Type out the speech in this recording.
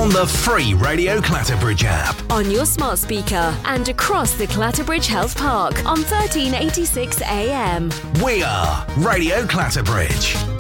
on the free Radio Clatterbridge app. On your smart speaker and across the Clatterbridge Health Park on 1386 AM. We are Radio Clatterbridge.